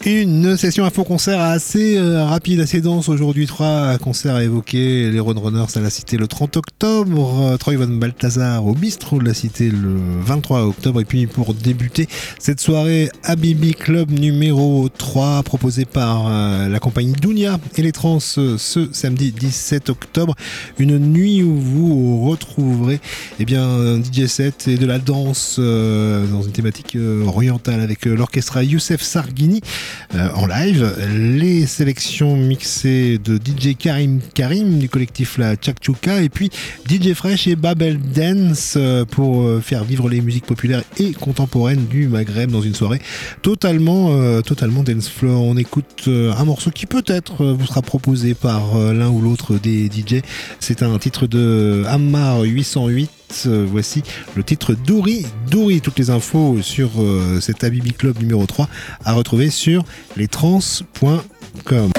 Une session info-concert assez rapide, assez dense aujourd'hui. 3 concerts à évoquer. Les Roadrunners à la Cité le 30 octobre. Troy Van Balthazar au Bistrot de la Cité le 23 octobre. Et puis pour débuter cette soirée, Habibi Club numéro 3 proposé par la compagnie Dounia et les Trans ce samedi 17 octobre. Une nuit où vous retrouverez un DJ set et de la danse dans une thématique orientale avec l'orchestre Youssef Sarghini. En live, les sélections mixées de DJ Karim du collectif La Tchakchouka et puis DJ Fresh et Babel Dance pour faire vivre les musiques populaires et contemporaines du Maghreb dans une soirée totalement dance floor. On écoute un morceau qui peut-être vous sera proposé par l'un ou l'autre des DJ. C'est un titre de Ammar 808. Voici le titre Douri. Toutes les infos sur cet Habibi Club numéro 3 à retrouver sur lestrans.com.